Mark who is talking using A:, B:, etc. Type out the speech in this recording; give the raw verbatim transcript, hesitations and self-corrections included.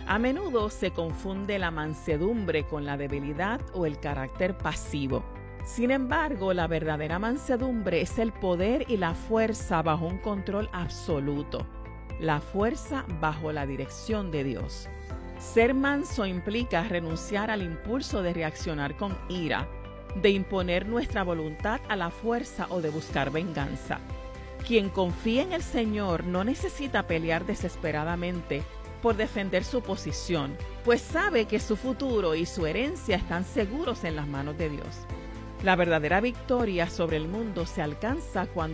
A: A menudo se confunde la mansedumbre con la debilidad o el carácter pasivo. Sin embargo, la verdadera mansedumbre es el poder y la fuerza bajo un control absoluto, la fuerza bajo la dirección de Dios. Ser manso implica renunciar al impulso de reaccionar con ira, de imponer nuestra voluntad a la fuerza o de buscar venganza. Quien confía en el Señor no necesita pelear desesperadamente por defender su posición, pues sabe que su futuro y su herencia están seguros en las manos de Dios. La verdadera victoria sobre el mundo se alcanza cuando